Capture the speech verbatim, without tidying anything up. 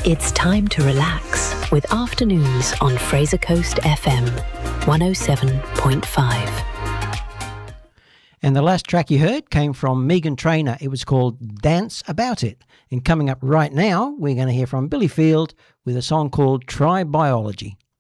It's time to relax with Afternoons on Fraser Coast F M one oh seven point five. And the last track you heard came from Megan Trainor. It was called Dance About It. And coming up right now, we're going to hear from Billy Field with a song called Try Biology.